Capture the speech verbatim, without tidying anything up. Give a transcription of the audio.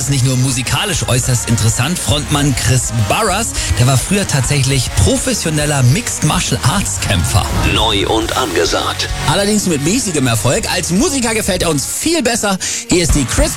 ist nicht nur musikalisch äußerst interessant. Frontmann Chris Burrus, der war früher tatsächlich professioneller Mixed Martial Arts Kämpfer. Neu und angesagt. Allerdings mit mäßigem Erfolg. Als Musiker gefällt er uns viel besser. Hier ist die Chris